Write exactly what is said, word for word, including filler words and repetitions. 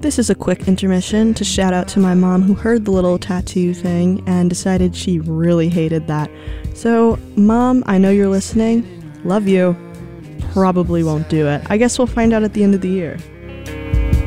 This is a quick intermission to shout out to my mom who heard the little tattoo thing and decided she really hated that. So, Mom, I know you're listening. Love you. Probably won't do it. I guess we'll find out at the end of the year.